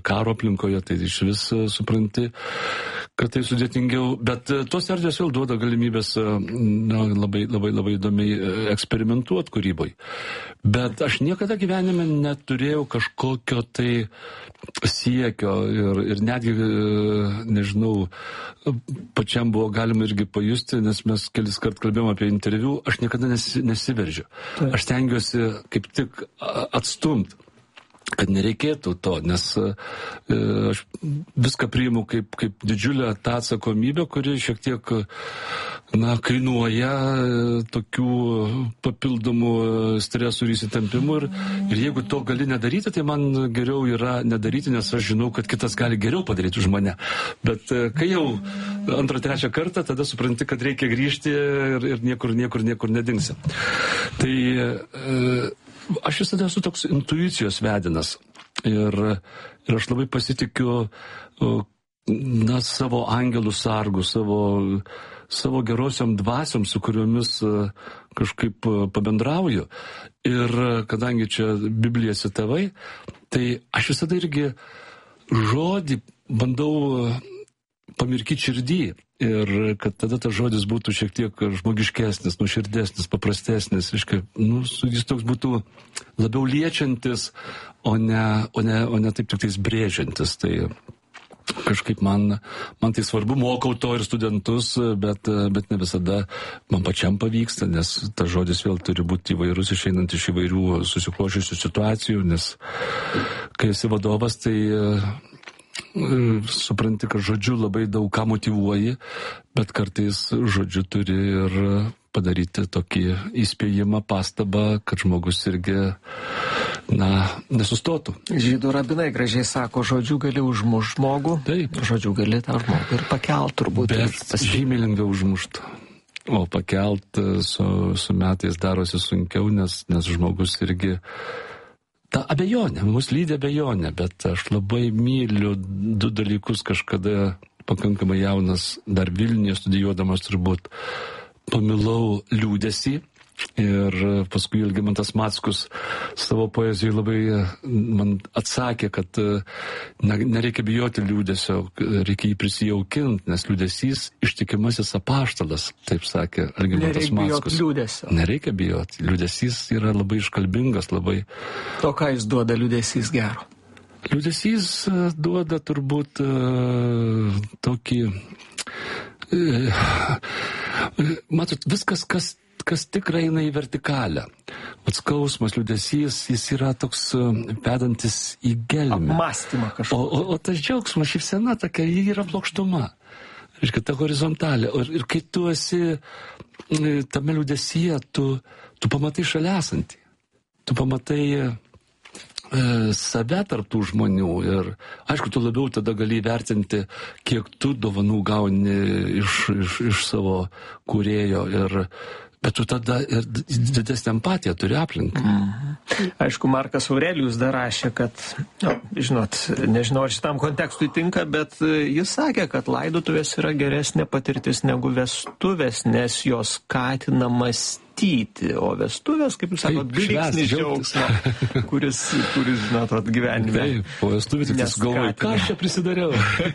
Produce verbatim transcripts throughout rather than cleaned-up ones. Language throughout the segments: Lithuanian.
karo aplinkoje, tai iš vis supranti, kad tai sudėtingiau, bet tos erdvės vėl duoda galimybės na, labai, labai, labai įdomiai eksperimentuoti kūrybai. Bet aš niekada gyvenime neturėjau kažkokio tai siekio ir, ir netgi, nežinau, pačiam buvo galima irgi pajusti, nes mes kelis kart kalbėjom apie interviu, aš niekada nesi, nesiveržiu. Tai. Aš stengiuosi kaip tik atstumti, kad nereikėtų to, nes e, aš viską priimu kaip, kaip didžiulę tą atsakomybę, kuri šiek tiek na, kainuoja tokių papildomų stresų ir įsitempimų. Ir, ir jeigu to gali nedaryti, tai man geriau yra nedaryti, nes aš žinau, kad kitas gali geriau padaryti už mane. Bet e, kai jau antrą, trečią kartą, tada supranti, kad reikia grįžti ir, ir niekur, niekur, niekur nedingsi. Tai e, aš visada esu toks intuicijos vedinas ir, ir aš labai pasitikiu na, savo angelų sargų, savo, savo gerosiom dvasiom, su kuriomis kažkaip pabendrauju. Ir kadangi čia Bibliją citavai, tai aš visada irgi žodį bandau pamirkyti širdį. Ir kad tada tas žodis būtų šiek tiek žmogiškesnis, nuoširdesnis, paprastesnis, iškai, nu, jis toks būtų labiau liečiantis, o ne, o ne, o ne taip tik tais brėžiantis. Tai kažkaip man, man tai svarbu, mokau to ir studentus, bet, bet ne visada man pačiam pavyksta, nes tas žodis vėl turi būti įvairus, išeinant iš įvairių susiklošusių situacijų, nes kai esi vadovas, tai supranti, kad žodžiu labai daug ką motyvuoji, bet kartais žodžiu turi ir padaryti tokį įspėjimą, pastabą, kad žmogus irgi, na, nesustotų. Žydų rabinai gražiai sako, žodžiu gali užmušti žmogų, taip, žodžiu gali tą žmogų ir pakelt turbūt. Bet žymiai lengviau užmušti. O pakelt su, su metais darosi sunkiau, nes, nes žmogus irgi ta abejonė, mus lydi abejonė, bet aš labai myliu du dalykus kažkada pakankamai jaunas, dar Vilniuje studijuodamas turbūt, pamilau liūdesį ir paskui Algimantas Mackus savo poezijoje labai man atsakė, kad nereikia bijoti liūdesio, reikia jį prisijaukinti, nes liūdesys ištikimasis apaštalas, taip sakė Algimantas Mackus. Nereikia bijoti liūdesio. Nereikia bijoti. Liūdesys yra labai iškalbingas, labai... To, ką jis duoda liūdesys gero? Liūdesys duoda turbūt uh, tokį... Uh, matot, viskas, kas kas tikrai eina į vertikalę. Vat skausmas, liūdesys, jis yra toks vedantis į gelmę. Apmąstymą kažką. O, o, o tas džiaugsmas, šypsena tokia, ji yra plokštuma. Reiškia, ta horizontalė. Ir, ir kai tu esi tame liūdesyje, tu, tu pamatai šalia esantį. Tu pamatai e, save tarp tų žmonių. Ir aišku, tu labiau tada gali įvertinti, kiek tu dovanų gauni iš, iš, iš savo kūrėjo. Ir bet tu tada ir didesnę empatiją turi aplinką. Mm. Aišku, Markas Aurelijus dar rašė, kad, nu, žinot, nežinau, ar šitam kontekstui tinka, bet jis sakė, kad laidotuvės yra geresnė patirtis negu vestuvės, nes jos skatina mąstyti, o vestuvės, kaip jūs sakote, bliksnis džiaugsmas, kuris, kuris, žinot, gyvenime. Taip, po vestuvių tik jas galvoju, ką aš čia prisidariau.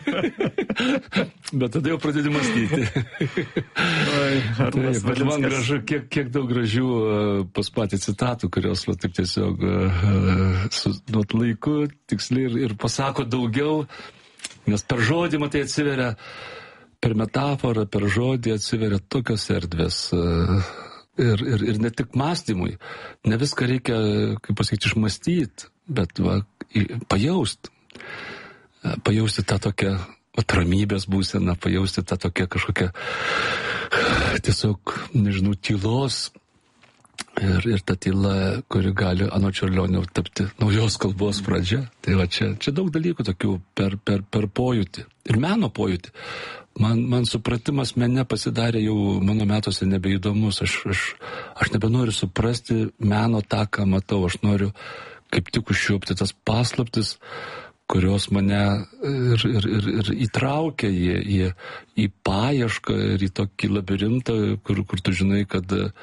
Bet tada jau pradėti mąstyti. Oi, Taip, bet man gražu, kiek, kiek daug gražių uh, pas patį citatų, kurios va, taip tiesiog uh, su nu, laiku tiksliai ir, ir pasako daugiau, nes per žodį, matai, atsiveria, per metaforą, per žodį atsiveria tokios erdvės. Uh, Ir, ir, ir ne tik mąstymui, ne viską reikia, kaip pasakyti, išmąstyti, bet va, pajausti. Pajausti tą tokią ramybės būseną, pajausti tą tokią kažkokią tiesiog, nežinau, tylos. Ir, ir ta tyla, kuri gali anot Čiurlionio tapti naujos kalbos pradžia. Tai va čia, čia daug dalykų tokių per, per, per pojūtį. Ir meno pojūtį. Man, man supratimas mene pasidarė jau mano metuose nebeįdomus. Aš, aš, aš nebenoriu suprasti meno tą, ką matau. Aš noriu kaip tik užšiopti tas paslaptis, kurios mane ir, ir, ir, ir įtraukia į, į, į paiešką ir į tokį labirintą, kur, kur tu žinai, kad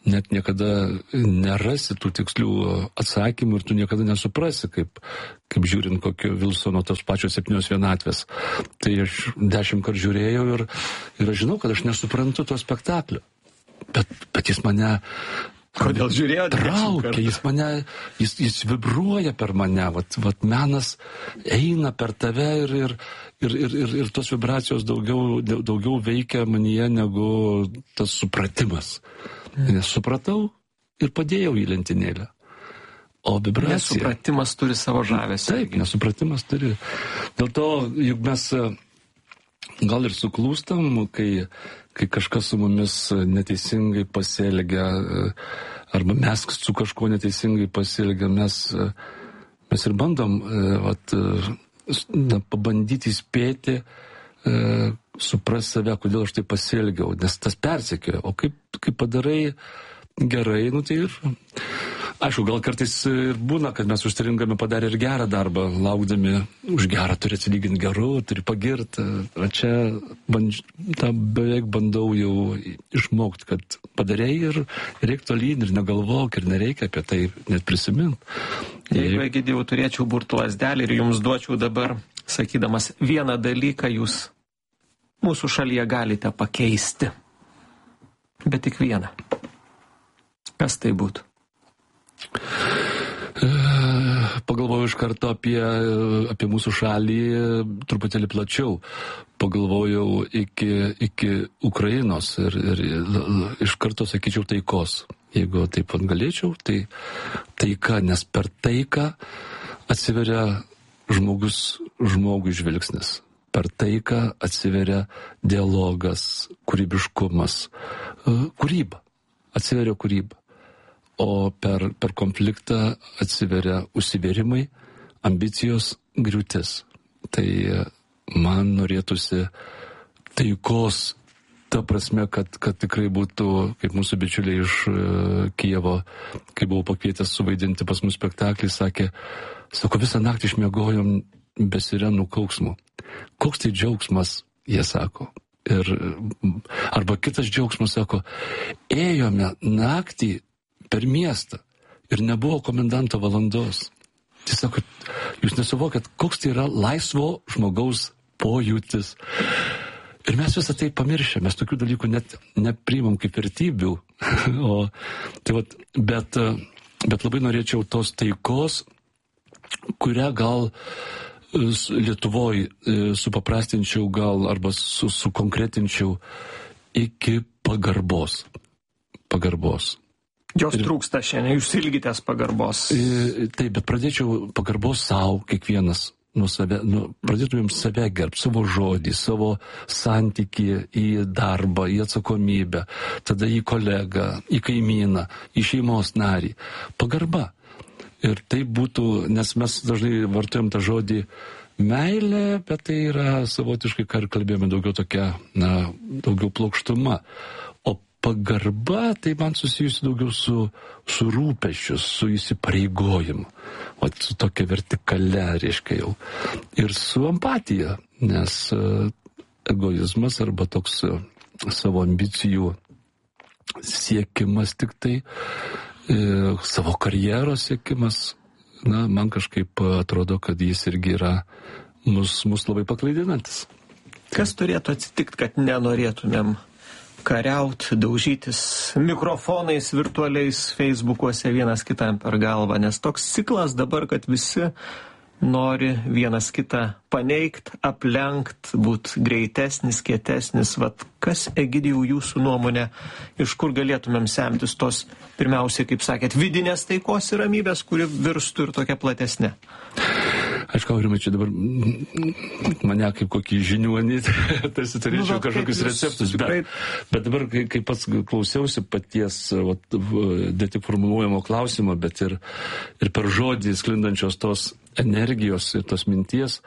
net niekada nerasi tų tikslių atsakymų ir tu niekada nesuprasi, kaip, kaip žiūrint kokio Vilsono tos pačios septynios vienatvės. Tai aš dešimt kart žiūrėjau ir, ir aš žinau, kad aš nesuprantu to spektaklio. Bet, bet jis mane... Kodėl žiūrėjote? Traukia, jis mane, jis, jis vibruoja per mane, vat, vat menas eina per tave ir, ir, ir, ir, ir, ir tos vibracijos daugiau, daugiau veikia manyje negu tas supratimas. Mm. Nes supratau ir padėjau į lentynėlę. O vibracija... Nesupratimas turi savo žavesį. Taip, nesupratimas turi. Dėl to, juk mes gal ir suklūstam, kai, kai kažkas su mumis neteisingai pasielgia, arba mes su kažkuo neteisingai pasielgia, mes, mes ir bandom vat, na, pabandyti įspėti, supras save, kodėl aš tai pasielgiau, nes tas persekioja. O kaip, kaip padarai gerai, nu tai ir... Aišku, gal kartais ir būna, kad mes užsiringame padarę ir gerą darbą, laukdami už gerą turi atsilyginti geru, turi pagirti. O čia bandž... tą beveik bandau jau išmokti, kad padarėjai ir reikia tolyn ir negalvok ir nereikia apie tai net prisiminti. Jeigu, Egidijau, turėčiau burtų lazdelį ir jums duočiau dabar, sakydamas vieną dalyką, jūs mūsų šalyje galite pakeisti. Bet tik vieną. Kas tai būtų? Pagalvojau iš karto apie, apie mūsų šalį truputėlį plačiau. Pagalvojau iki, iki Ukrainos ir, ir iš karto sakyčiau taikos. Jeigu taip pat galėčiau, tai taika, nes per taiką atsiveria žmogus, žmogui žvilgsnis. Per taiką atsiveria dialogas, kūrybiškumas, kūryba. Atsiveria kūryba. O per, per konfliktą atsiveria užsivėrimai, ambicijos, griūtis. Tai man norėtųsi taikos, ta prasme, kad, kad tikrai būtų, kaip mūsų bičiuliai iš uh, Kijevo, kai buvau pakvietęs suvaidinti pas mus spektaklį, sakė, sako, visą naktį išmiegojom be sirenų kauksmų. Koks tai džiaugsmas, jie sako. Ir, arba kitas džiaugsmas, sako, ėjome naktį per miestą ir nebuvo komendanto valandos. Tiesiog, jūs nesuvokiat, koks tai yra laisvo žmogaus pojūtis. Ir mes visą tai pamiršę, mes tokių dalykų net nepriimam kaip vertybių. o, tai vat, bet, bet labai norėčiau tos taikos, kurią gal Lietuvoj supaprastinčiau gal arba su, sukonkretinčiau iki pagarbos. Pagarbos. Jos ir trūksta šiandien, jūs ilgitės pagarbos. Taip, bet pradėčiau pagarbos savo, kiekvienas, nu, save, nu, pradėtumėm save gerbti, savo žodį, savo santykį į darbą, į atsakomybę, tada į kolegą, į kaimyną, į šeimos narį. Pagarba. Ir tai būtų, nes mes dažnai vartojam tą žodį meilė, bet tai yra savotiškai, ką ir kalbėjome, daugiau tokia, na, daugiau plokštuma. Pagarba, tai man susijusi daugiau su, su rūpesčiu, su įsipareigojimu, o su tokia vertikale, reiškia jau, ir su empatija, nes uh, egoizmas arba toks uh, savo ambicijų siekimas tik tai, uh, savo karjeros siekimas, na, man kažkaip atrodo, kad jis irgi yra mus, mus labai paklaidinantis. Kas turėtų atsitikti, kad nenorėtumėm kariaut, daužytis mikrofonais virtualiais Facebookuose vienas kitam per galvą, nes toks ciklas dabar, kad visi nori vienas kitą paneigt, aplenkt, būt greitesnis, kietesnis. Vat kas, Egidijau, jūsų nuomonė, iš kur galėtumėm semtis tos, pirmiausiai, kaip sakėt, vidinės taikos ir ramybės, kuri virstų ir tokia platesnė? Aišku, Aurimai, čia dabar mane kaip kokį žiniuonį, tarsi turėčiau nu, kažkokius receptus, bet, bet dabar, kai, kai pats klausiausi paties vat, ne tik formuluojamo klausimo, bet ir, ir per žodį sklindančios tos energijos ir tos minties,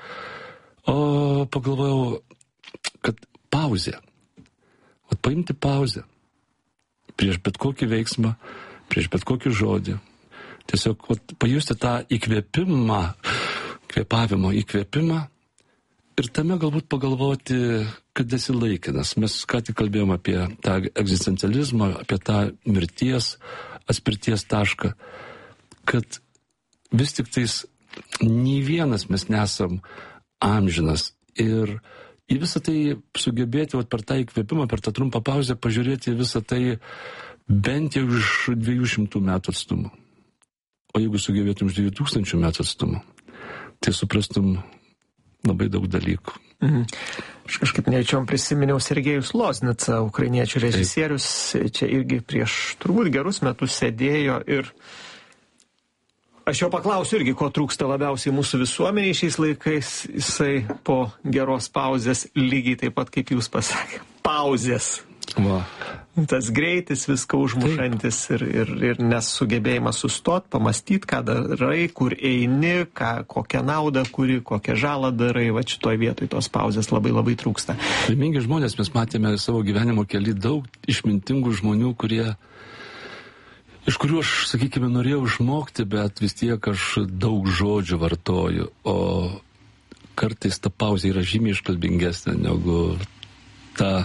o pagalvojau, kad pauzė, vat, paimti pauzę prieš bet kokį veiksmą, prieš bet kokį žodį, tiesiog vat, pajusti tą įkvėpimą, kvėpavimo įkvėpimą ir tame galbūt pagalvoti, kad esi laikinas. Mes ką tik kalbėjom apie tą egzistencializmą, apie tą mirties, atspirties tašką, kad vis tik tais nei vienas mes nesam amžinas. Ir į visą tai sugebėti vat, per tą įkvėpimą, per tą trumpą pauzę, pažiūrėti visą tai bent jau iš dviejų šimtų metų atstumo. O jeigu sugebėtum iš dviejų tūkstančių metų atstumo, tai suprastum labai daug dalykų. Mhm. Aš kažkaip neįčiom prisiminiau Sergejus Loznica, ukrainiečių režisierius, čia irgi prieš turbūt gerus metus sėdėjo ir aš jo paklausiu irgi, ko trūksta labiausiai mūsų visuomeniai šiais laikais. Jisai po geros pauzės lygiai taip pat, kaip jūs pasakė, pauzės. Va. Tas greitis viską užmušantis ir, ir, ir nesugebėjimas sustot, pamastyti, ką darai, kur eini, ką, kokią naudą kuri, kokią žalą darai. Va šitoj vietoj tos pauzės labai labai trūksta. Laimingi žmonės, mes matėme savo gyvenimo kely daug išmintingų žmonių, kurie iš kurių aš, sakykime, norėjau išmokti, bet vis tiek aš daug žodžių vartoju, o kartais ta pauzė yra žymiai iškalbingesnė negu ta,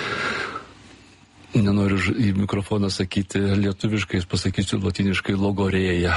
nenoriu į mikrofoną sakyti lietuviškai, pasakysiu latiniškai, logorėja.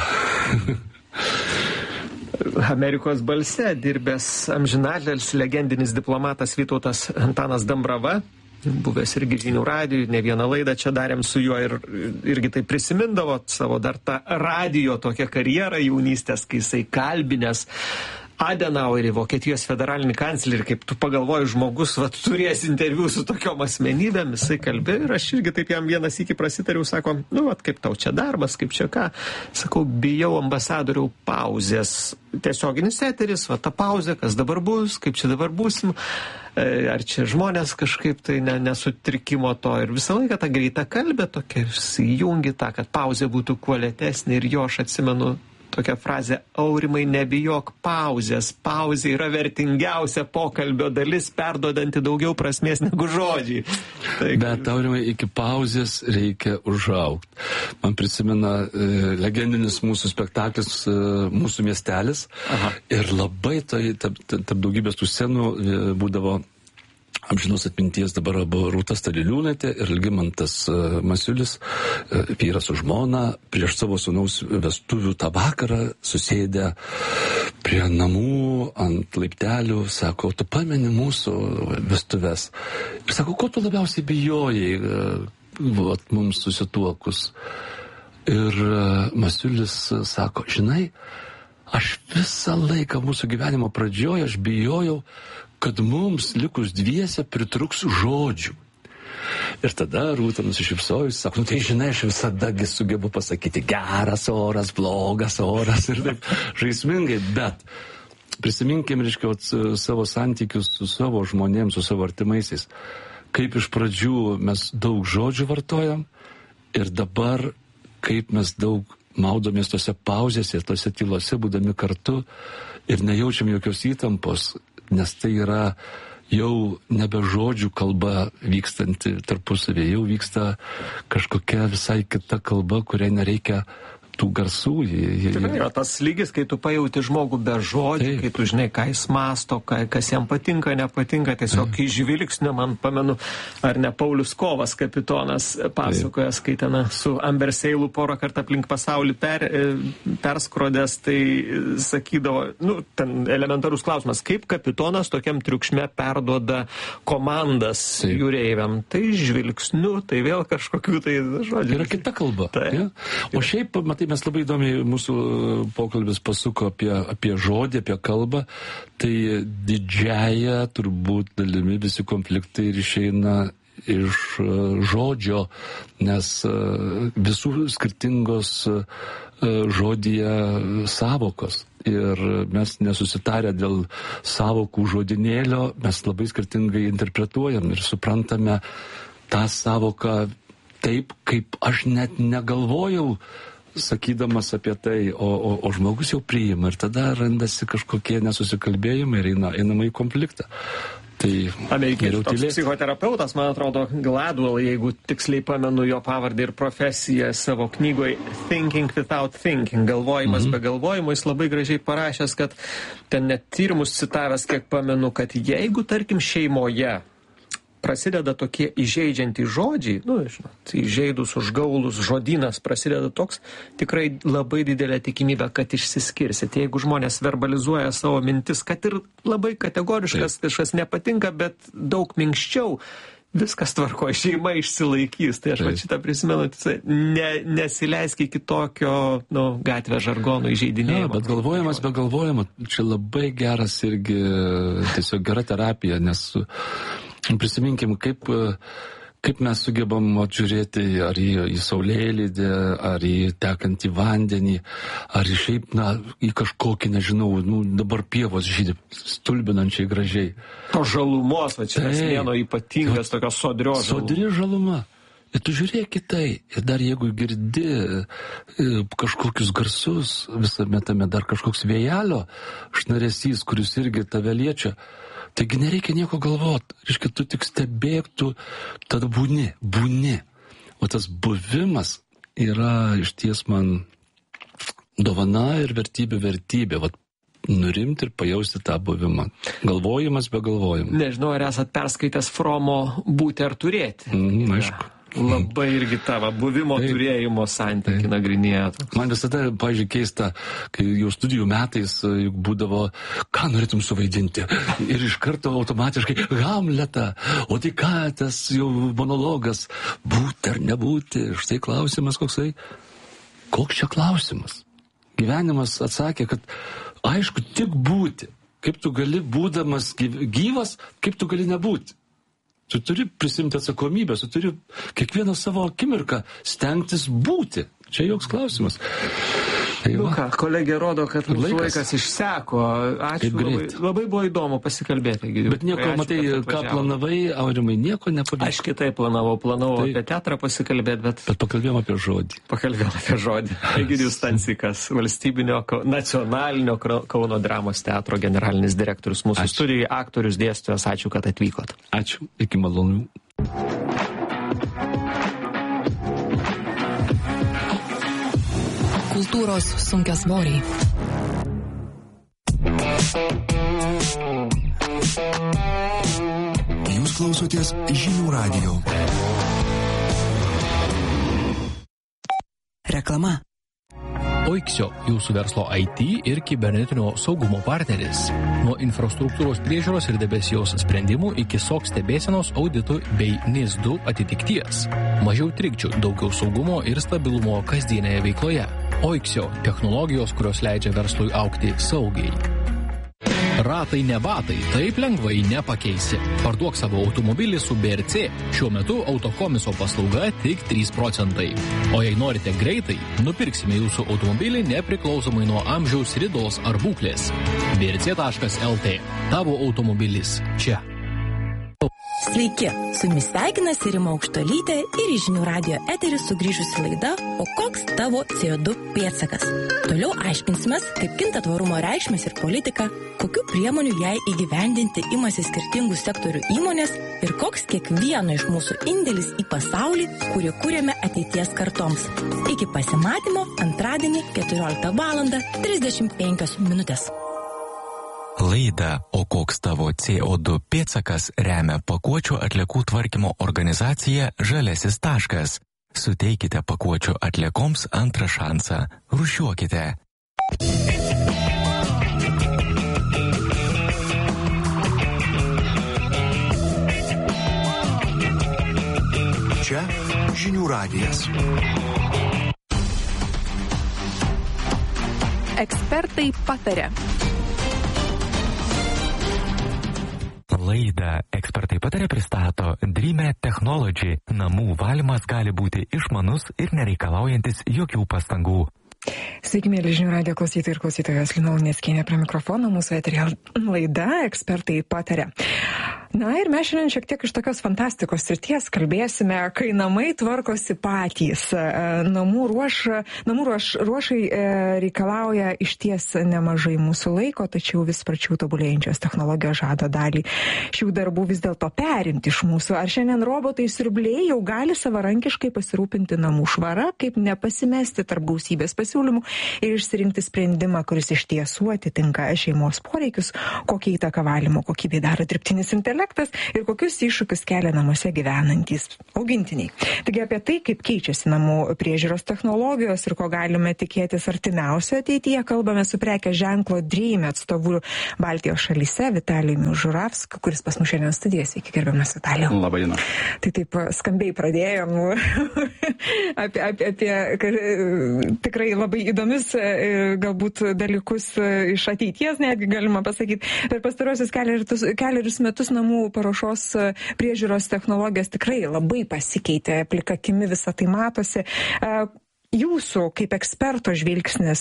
Amerikos balse dirbęs amžinatilsį legendinis diplomatas Vytautas Antanas Dambrava, buvęs irgi žinių radijui, ne vieną laidą čia darėm su juo ir irgi tai prisimindavo savo dar tą radijo tokią karjerą jaunystės, kai jisai kalbinęs Adenauerį, Vokietijos federalinį kanclerį, kaip tu pagalvoji, žmogus, va, turės interviu su tokiom asmenybėm, jisai kalbėjo ir aš irgi taip jam vienas iki prasitariau, sako, nu, va, kaip tau čia darbas, kaip čia ką, sakau, bijau ambasadoriau pauzės, tiesioginis eteris, va, ta pauzė, kas dabar bus, kaip čia dabar būsim, ar čia žmonės kažkaip tai ne, nesutrikimo to ir visą laiką ta greita kalbė tokia, įjungi tą, kad pauzė būtų kuo lėtesnė ir jo aš atsimenu tokia frazė, Aurimai, nebijok pauzės, pauzė yra vertingiausia pokalbio dalis, perduodanti daugiau prasmės negu žodžiai. Tai... Bet, Aurimai, iki pauzės reikia užaugti. Man prisimena e, legendinis mūsų spektaklis, e, mūsų miestelis. Aha. Ir labai tai, tarp, tarp daugybės tų scenų e, būdavo amžinos atminties dabar abu Rūta Staliliūnaitė ir Algimantas Masiulis, vyras su žmona, prieš savo sūnaus vestuvių tą vakarą susėdę prie namų ant laiptelių, sako, tu pameni mūsų vestuves. Ir sako, ko tu labiausiai bijojai, vat, mums susituokus. Ir Masiulis sako, žinai, aš visą laiką mūsų gyvenimo pradžioje aš bijojau, kad mums likus dviese pritruks žodžių. Ir tada Rūta nusišypsojus, sako, nu tai žinai, aš visadagi sugebu pasakyti geras oras, blogas oras ir taip žaismingai, bet prisiminkim, reiškia, savo santykius su savo žmonėms, su savo artimaisiais. Kaip iš pradžių mes daug žodžių vartojam ir dabar kaip mes daug maudomės tose pauzėse, tose tylose, būdami kartu ir nejaučiam jokios įtampos, nes tai yra jau nebe žodžių kalba vykstanti tarpusavėje, jau vyksta kažkokia visai kita kalba, kuriai nereikia tų garsų. Jie, Tikrai yra tas lygis, kai tu pajauti žmogų be žodžių, taip, kai tu žinai, ką jis masto, ką, kas jam patinka, nepatinka, tiesiog taip, iš žvilgsnio, man pamenu, ar ne Paulius Kovas, kapitonas, pasakojas, kai ten su Amberseilu porą kartą aplink pasaulį per, perskrodęs, tai sakydavo, nu, ten elementarus klausimas, kaip kapitonas tokiam triukšme perduoda komandas taip, jūreiviam, tai žvilgsniu, tai vėl kažkokių tai žodžių. Yra kita kalba. Tai, ja? O šiaip, matai, mes labai įdomiai mūsų pokalbis pasuko apie, apie žodį, apie kalbą, tai didžiaja turbūt dalimi visi konfliktai ir išeina iš žodžio, nes visų skirtingos žodyje savokos. Ir mes nesusitarę dėl savokų žodinėlio, mes labai skirtingai interpretuojam ir suprantame tą savoką taip, kaip aš net negalvojau, sakydamas apie tai, o, o, o žmogus jau priima ir tada randasi kažkokie nesusikalbėjimai ir eina, einama į konfliktą. Tai amerikiečių toks psichoterapeutas, man atrodo, Gladwell, jeigu tiksliai pamenu jo pavardę ir profesiją savo knygoje Thinking Without Thinking, galvojimas mhm. be galvojimo, jis labai gražiai parašęs, kad ten net tyrimus citavęs, kiek pamenu, kad jeigu, tarkim, šeimoje prasideda tokie įžeidžiantys žodžiai, nu, žinot, įžeidus, užgaulus žodynas prasideda toks, tikrai labai didelė tikimybė, kad išsiskirsit. Jeigu žmonės verbalizuoja savo mintis, kad ir labai kategoriškas, Taip. kažkas nepatinka, bet daug minkščiau, viskas tvarko, šeima išsilaikys. Tai aš va šitą prisimenu, ne, nesileisk iki tokio, nu, gatvė žargonų įžeidinėjimo. Ja, bet galvojimas be galvojimo, čia labai geras irgi, tiesiog gera terapija, nes prisiminkim, kaip, kaip mes sugebam atžiūrėti ar į, į saulėlydį, ar į tekantį vandenį, ar į šiaip, na, į kažkokį, nežinau, nu, dabar pievos žydi stulbinančiai gražiai. To žalumos, va čia vieno ypatingas, tokios sodrios žalumos. Sodri žaluma. Ir tu žiūrėk į tai, ir dar jeigu girdi kažkokius garsus, visame tame dar kažkoks vėjelio šnaresys, kuris irgi tave liečia, taigi nereikia nieko galvoti. Reiškia, tu tik stebėk, tu tada būni, būni. O tas buvimas yra iš ties man dovana ir vertybė vertybė. Vat nurimti ir pajausti tą buvimą. Galvojimas be galvojimo. Nežinau, ar esat perskaitęs Fromo būti ar turėti. Mm, aišku. Labai irgi tavo buvimo Taip. turėjimo santykį nagrinėja. Man visada, pavyzdžiui, keista, kai jau studijų metais juk būdavo, ką norėtum suvaidinti. Ir iš karto automatiškai Hamletą. O tai ką, tas jau monologas, būti ar nebūti. Štai klausimas koksai. Koks čia klausimas? Gyvenimas atsakė, kad aišku, tik būti. Kaip tu gali būdamas gyvas, kaip tu gali nebūti. Tu turi prisimti atsakomybę, tu turi kiekvieną savo akimirką stengtis būti. Čia joks klausimas. Tai nu ką, kolegė rodo, kad mūsų laikas, laikas išseko. Ačiū, labai, labai buvo įdomu pasikalbėti. Gidiu. Bet nieko, ačiū, matai, ką planavai, Aurimai, nieko nepavyko. Aš kitaip planavau, planavau tai, apie teatrą pasikalbėti, bet... Bet pakalbėjom apie žodį. Pakalbėjom apie žodį. Egidijus Stancikas, valstybinio nacionalinio Kauno dramos teatro generalinis direktorius mūsų ačiū. Studijai, aktorius, dėstytojas, ačiū, kad atvykot. Ačiū, iki malonių. Kultūros sunkiasvoriai. Jūs klausotės Žinių radijo. Reklama. Oiksio, jūsų verslo I T ir kibernetinio saugumo partneris. Nuo infrastruktūros priežiūros ir debesijos sprendimų iki S O C stebėsenos auditų bei N I S du atitikties. Mažiau trikdžių, daugiau saugumo ir stabilumo kasdienėje veikloje. Oiksio – technologijos, kurios leidžia verslui augti saugiai. Ratai ne batai, taip lengvai nepakeisi. Parduok savo automobilį su B R C. Šiuo metu autokomiso paslauga tik trys procentai. O jei norite greitai, nupirksime jūsų automobilį nepriklausomai nuo amžiaus, ridos ar būklės. B R C taškas L T. Tavo automobilis čia. Sveiki, su jumis sveikinasi Rima Aukštuolytė ir į Žinių radijo eterį sugrįžusi laida O koks tavo C O du pėdsakas? Toliau aiškinsimės, kaip kinta tvarumo reikšmės ir politika, kokių priemonių jai įgyvendinti imasi skirtingų sektorių įmonės ir koks kiekvieno iš mūsų indėlis į pasaulį, kurį kūrėme ateities kartoms. Iki pasimatymo antradienį keturioliktą valandą trisdešimt penkios minutės. Laida O koks tavo C O du pėdsakas remia pakuočių atliekų tvarkymo organizacija Žaliasis taškas. Suteikite pakuočių atliekoms antrą šansą. Rūšiuokite. Čia Žinių radijas. Ekspertai pataria. Laidą Ekspertai pataria pristato Dreame Technology. Namų valymas gali būti išmanus ir nereikalaujantis jokių pastangų. Sveiki, mėly Žinių radijo klausytojai ir klausytojos, Lina Luneckienė prie mikrofono, mūsų eteryje laida Ekspertai pataria. Na ir mes šiandien šiek tiek iš tokios fantastikos srities kalbėsime, kai namai tvarkosi patys. Namų, ruoš, namų ruoš, ruošai reikalauja išties nemažai mūsų laiko, tačiau vis sparčiau tobulėjančios technologijos žada dalį šių darbų vis dėlto perimti iš mūsų. Ar šiandien robotai siurbliai jau gali savarankiškai pasirūpinti namų švara, kaip nepasimesti tarp gausybės pasiūlymų ir išsirinkti sprendimą, kuris iš tiesų atitinka šeimos poreikius, kokią įtaką valymo kokybei daro dirbtinis intelektas ir kokius iššūkius kelia namuose gyvenantys augintiniai. Taigi apie tai, kaip keičiasi namų priežiūros technologijos ir ko galime tikėtis artimiausio ateityje, kalbame su prekės ženklo Dream atstovu Baltijos šalyse Vitalijumi Žuravskiu, kuris pas mus šiandien studijas. Sveiki, gerbiamas Vitalijau. Labai diena. Tai taip skambiai pradėjom apie, apie, apie tikrai labai įdomius galbūt dalykus iš ateities, netgi galima pasakyti. Per pastarosius keliarius, keliarius metus namų paruošos priežiūros technologijos tikrai labai pasikeitė, plika akimi visą tai matosi. Jūsų kaip eksperto žvilgsnis,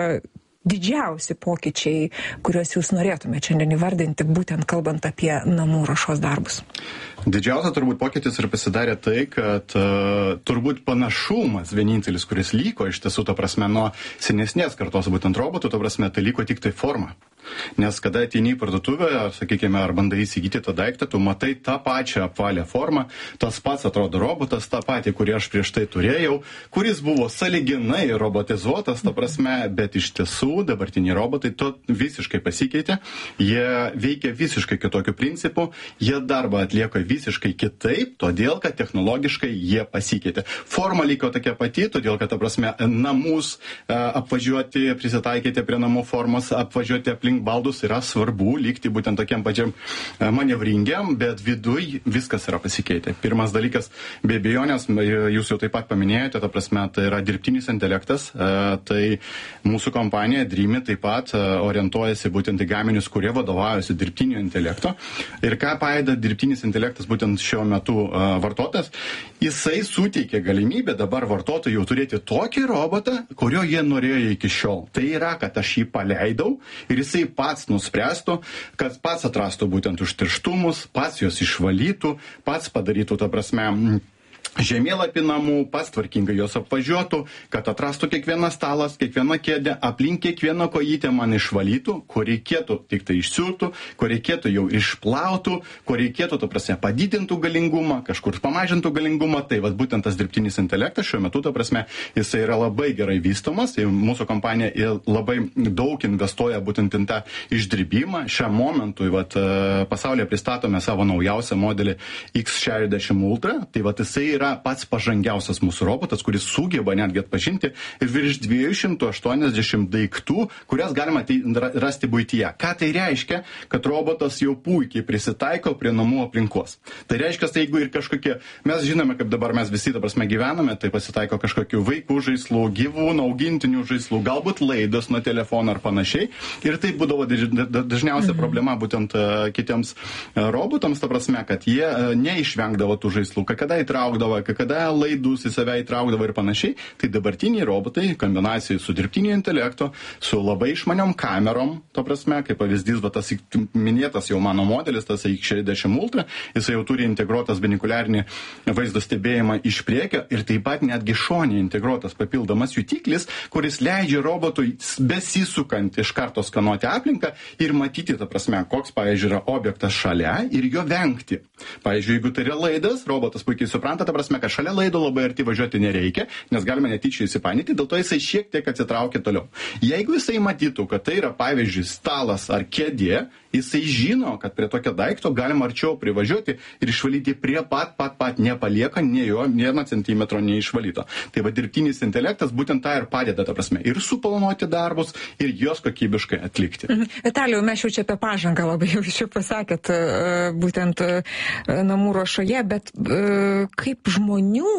didžiausi pokyčiai, kuriuos jūs norėtumėte šiandien įvardinti, būtent kalbant apie namų ruošos darbus? Didžiausia turbūt pokytis ir pasidarė tai, kad uh, turbūt panašumas vienintelis, kuris liko iš tiesų, to prasme, nuo senesnės kartos būtent robotų, to prasme, tai liko tik tai forma. Nes kada ateini į parduotuvę, sakykime, ar bandai įsigyti tą daiktą, tu matai tą pačią apvalę formą, tas pats atrodo robotas, tą patį, kurį aš prieš tai turėjau, kuris buvo sąlyginai robotizuotas, ta prasme, bet iš tiesų dabartiniai robotai to visiškai pasikeitė, jie veikia visiškai kitokiu principu, jie darbą atlieka visiškai kitaip, todėl, kad technologiškai jie pasikeitė. Forma liko tokia pati, todėl, kad, ta prasme, namus apvažiuoti, prisitaikyti prie namų formos, apvažiuoti aplink baldus yra svarbu, likti būtent tokiam pačiam manevringiam, bet viduj viskas yra pasikeitę. Pirmas dalykas, be abejonės, jūs jau taip pat paminėjote, ta prasme, tai yra dirbtinis intelektas, tai mūsų kompanija Dream taip pat orientuojasi būtent į gaminius, kurie vadovaujasi dirbtinio intelekto. Ir ką padeda dirbtinis intelektas būtent šiuo metu vartotojas, jisai suteikia galimybę dabar vartotojui jau turėti tokį robotą, kurio jie norėjo iki šiol. Tai yra, kad aš jį paleidau ir jisai pats nuspręstų, kad pats atrastų būtent užterštumus, pats juos išvalytų, pats padarytų, ta prasme, žemėlapį namų, pats tvarkingai jos apvažiuotų, kad atrastų kiekvienas stalas, kiekvieną kėdę, aplink kiekvieną kojytę man išvalytų, ko reikėtų tik tai išsiurtų, ko reikėtų jau išplautų, ko reikėtų, to prasme, padidintų galingumą, kažkur pamažintų galingumą. Tai vat būtent tas dirbtinis intelektas šiuo metu, to prasme, jisai yra labai gerai vystomas. Mūsų kompanija labai daug investuoja būtent į tą išdirbimą. Šiam momentui vat, pasaulyje pristatome savo naujausią modelį X šešiasdešimt Ultra. Tai vat jisai yra pats pažangiausias mūsų robotas, kuris sugeba netgi atpažinti ir virš dviejų šimtų aštuoniasdešimt daiktų, kurias galima rasti buityje. Ką tai reiškia? Kad robotas jau puikiai prisitaiko prie namų aplinkos. Tai reiškia, tai jeigu ir kažkokie, mes žinome, kaip dabar mes visi, ta prasme, gyvename, tai pasitaiko kažkokių vaikų žaislų, gyvūnų, augintinių žaislų, galbūt laidos nuo telefono ar panašiai. Ir tai būdavo dažniausia mhm. problema būtent kitiems robotams, ta prasme, kad jie neišvengdavo tų žaislų, kai kada įtraukdavo, kai kada laidus į save įtraukdavo ir panašiai. Tai dabartiniai robotai, kombinacijai su dirbtinio intelekto, su labai išmaniom kamerom, to prasme, kaip pavyzdys, va, tas minėtas jau mano modelis, tas X šešiasdešimt Ultra, jisai jau turi integruotas binikuliarinį vaizdo stebėjimą iš priekio ir taip pat netgi šonį integruotas papildomas jutiklis, kuris leidžia robotui besisukant iš karto skanuoti aplinką ir matyti, ta prasme, koks, pavyzdžiui, yra objektas šalia ir jo vengti. Pavyzdžiui, jeigu tai yra laidas, robotas puikiai supranta, ta prasme, kad šalia laido labai arti važiuoti nereikia, nes galime netyčia įsipainyti, dėl to jisai šiek tiek atsitraukia toliau. Jeigu jisai matytų, kad tai yra, pavyzdžiui, stalas ar kėdė, jisai žino, kad prie tokio daikto galima arčiau privažiuoti ir išvalyti prie pat, pat, pat, nepalieka nei jo vieno centimetro neišvalyto. Tai va dirbtinis intelektas būtent tą ir padeda, ta prasme, ir suplanuoti darbus, ir juos kokybiškai atlikti. Mhm. Vitalijau, mes jau čia apie pažangą labai jau čia pasakėt, būtent namų ruošoje, bet kaip žmonių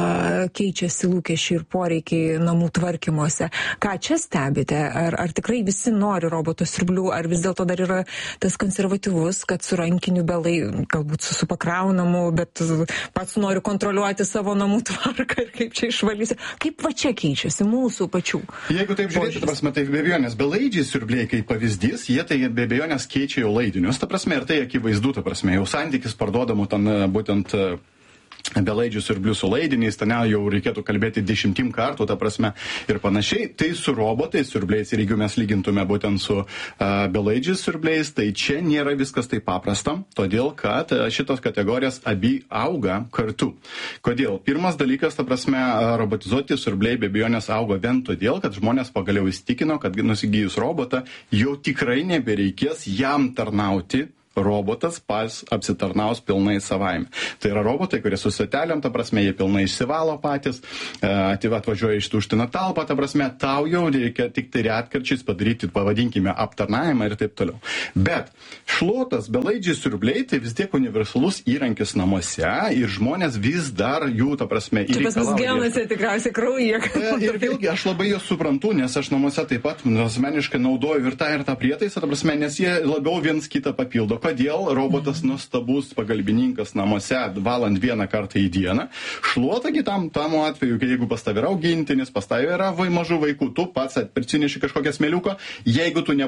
keičiasi lūkesčiai ir poreikiai namų tvarkymuose? Ką čia stebite? Ar, ar tikrai visi nori robotų siurblių, ar vis dėlto dar yra tas konservatyvus, kad su rankiniu belai, galbūt su, su pakraunamu, bet pats noriu kontroliuoti savo namų tvarką ir kaip čia išvalysiu. Kaip va čia keičiasi mūsų pačių? Jeigu taip žiūrėti, ta prasme, tai be abejonės belaidžiai siurbliai kaip pavyzdys, jie tai be abejonės keičia jau laidinius, ta prasme, ir tai akivaizdu, ta prasme, jau santykis parduodamų ten būtent belaidžių siurblių su laidiniais, ten jau reikėtų kalbėti dešimtim kartų, ta prasme, ir panašiai. Tai su robotais siurbliais, ir jeigu mes lygintume būtent su uh, belaidžiais siurbliais, tai čia nėra viskas taip paprasta, todėl kad uh, šitos kategorijos abi auga kartu. Kodėl? Pirmas dalykas, ta prasme, robotizuoti siurbliai be abejonės auga vien todėl, kad žmonės pagaliau įsitikino, kad nusigijus robotą jau tikrai nebereikės jam tarnauti. Robotas pas apsitarnaus pilnai savaime. Tai yra robotai, kurie su satelėm, ta prasme, jie pilnai išsivalo patys, atvažiuoja ištuština talpą, ta prasme, tau jau reikia tik tai retkarčiais padaryti, pavadinkime, aptarnavimą ir taip toliau. Bet šluotas, belaidžiai siurbliai, tai vis tiek universalus įrankis namuose ir žmonės vis dar jų, ta prasme, įreikalauja. Čia pas mus genuose tikriausiai kraujyje. Ir vėlgi, aš labai juos suprantu, nes aš namuose taip pat asmeniškai naudoju ir tą ir tą prietaisą, ta prasme, nes jie labiau viens kitą papildo. Kodėl robotas nuostabus pagalbininkas namuose valant vieną kartą į dieną, šluotagi tam, tam atveju, kai jeigu pas tavę yra augintinis, pas tavę yra vai mažų vaikų, tu pats atsineši kažkokią smėliuką, jeigu tu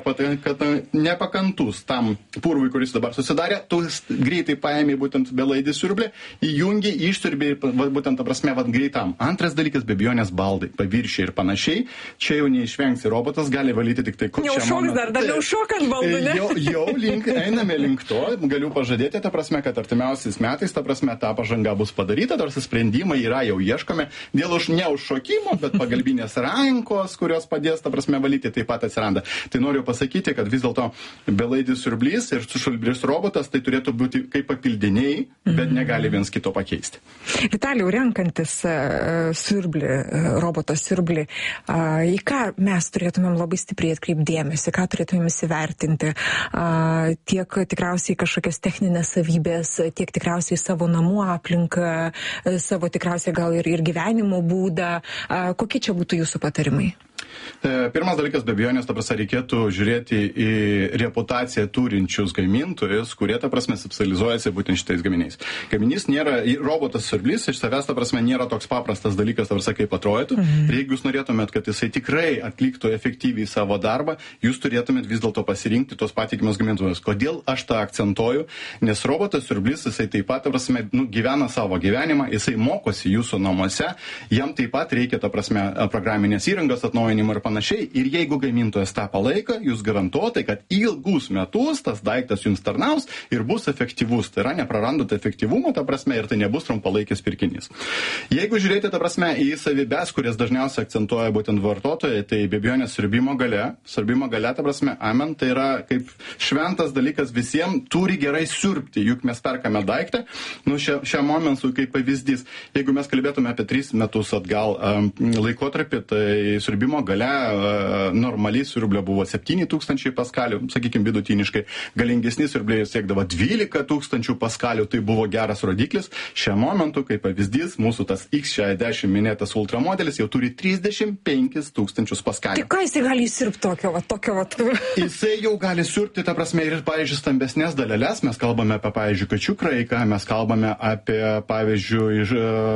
nepakantus tam purvui, kuris dabar susidarė, tu greitai paėmė būtent belaidį siurblį, įjungi, išsiurbė, būtent ta prasme, vat greitam. Antras dalykas, be abejonės baldai, paviršiai ir panašiai, čia jau neišvengsi, robotas gali valyti tik tai kokią momentu. Neužšoks dar, dar neužšokant baldų, ne? Jau, jau link, einame link to, galiu pažadėti, ta prasme, kad artimiausiais metais, ta prasme, ta pažanga bus padaryta, tarsi sprendimai yra jau ieškomi, dėl už neužšokimo, bet pagalbinės rankos, kurios padės, ta prasme, valyti, taip pat atsiranda. Tai noriu pasakyti, kad vis dėlto belaidis siurblys ir siurblys robotas, tai turėtų būti kaip papildiniai, bet negali viens kito pakeisti. Vitalijau, renkantis uh, siurblį, uh, roboto siurblį, uh, į ką mes turėtumėm labai stipriai atkreipdėmėsi, ką turėtumėm įsivertinti, uh, tiek tikriausiai kažkokias techninės savybės, tiek tikriausiai savo namų aplinką, savo tikriausiai gal ir, ir gyvenimo būdą. Kokie čia būtų jūsų patarimai? Pirmas dalykas, be abejonės, ta prasme, reikėtų žiūrėti į reputaciją turinčius gamintojus, kurie, ta prasme, specializuojasi būtent šitais gaminiais. Gaminys nėra, robotas siurblys iš savęs, ta prasme, nėra toks paprastas dalykas, ta prasme, kaip atrodytų. Mhm. Ir jeigu jūs norėtumėt, kad jisai tikrai atliktų efektyviai savo darbą, jūs turėtumėt vis dėlto pasirinkti tos patikimus gamintojus. Kodėl aš tą akcentuoju? Nes robotas siurblys, jisai taip pat, ta prasme, nu, gyvena savo gyvenimą, jisai mokosi jūsų namuose, jam taip pat reikia, ta prasme, programinės įrangos atnaujinimo ir panašiai. Ir jeigu gamintojas tą palaiko, jūs garantuotai, kad ilgus metus tas daiktas jums tarnaus ir bus efektyvus. Tai yra, neprarandat efektyvumo, ta prasme, ir tai nebus trumpalaikis pirkinys. Jeigu žiūrėti, ta prasme, į savybes, kurias dažniausiai akcentuoja būtent vartotojai, tai be abejonės siurbimo galia. Siurbimo galia, ta prasme, amen, tai yra kaip šventas dalykas, visiems turi gerai siurbti, juk mes perkame daiktą. Nu, šia, šiam momentui kaip pavyzdys, jeigu mes kalbėtume apie tris metus atgal um, laikotarpį, tai siurbimo galia normaliai siurblio buvo septyni tūkstančiai paskalių, sakykime, vidutiniškai. Galingesni siurbliai siekdavo dvylika tūkstančių paskalių, tai buvo geras rodiklis. Šiam momentu, kaip pavyzdys, mūsų tas X šešiasdešimt minėtas ultramodelis jau turi trisdešimt penkis tūkstančius paskalių. Tai ką jisai gali siurbti tokio, va, tokio, va? Jisai jau gali siurbti, ta prasme, ir, pavyzdžiui, stambesnės dalelės. Mes kalbame apie, pavyzdžiui, kačių kraiką, mes kalbame apie, pavyzdžiui,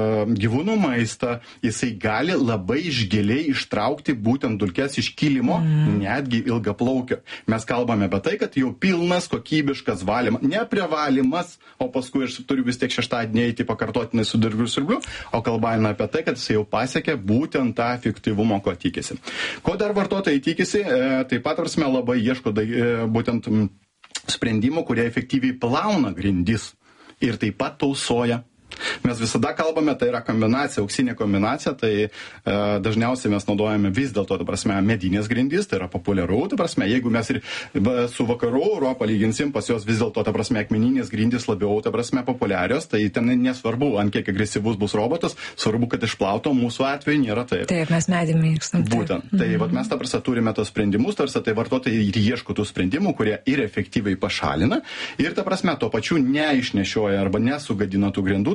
gyvūnų maistą. Jisai gali labai išgiliai ištraukti būtent dulkes iš kilimo, mm. netgi ilgaplaukio. Mes kalbame apie tai, kad jau pilnas kokybiškas valymas, ne prievalymas, o paskui aš turiu vis tiek šeštadienį eiti pakartotinai su dirbiu siurbliu, o kalbame apie tai, kad jis jau pasiekė būtent tą efektyvumo, ko tikisi. Ko dar vartotojai tikisi, e, taip pat, prasme, labai ieško da, e, būtent m, sprendimų, kurie efektyviai plauna grindis ir taip pat tausoja. Mes visada kalbame, tai yra kombinacija, auksinė kombinacija, tai e, dažniausiai mes naudojame vis dėlto, ta prasme, medinės grindis, tai yra populiaru, ta prasme, jeigu mes ir su vakarų Europą lyginsim, pas jos vis dėlto, ta prasme, akmeninės grindis labiau, ta prasme, populiarios, tai ten nesvarbu, ant kiek agresyvus bus robotas, svarbu, kad išplauto, mūsų atveju nėra taip. Taip, mes medį mėgstam. Būtent. Tai mm-hmm. vat, mes, ta prasme, turime tos sprendimus, tarsi tai vartotojai ir ieško tų sprendimų, kurie ir efektyviai pašalina, ir, ta prasme, to pačiu neišnešioja arba nesugadina tų grindų, ta prasme,